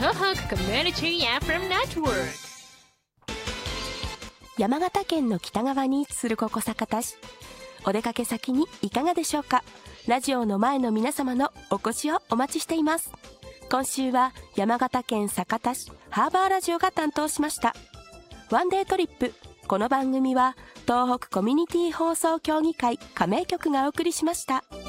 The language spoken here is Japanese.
東北コミュニティ FM ネットワーク。 山形県の北側に位置するここ酒田市、お出かけ先にいかがでしょうか。ラジオの前の皆様のお越しをお待ちしています。今週は山形県酒田市ハーバーラジオが担当しました。ワンデートリップ、この番組は東北コミュニティ放送協議会加盟局がお送りしました。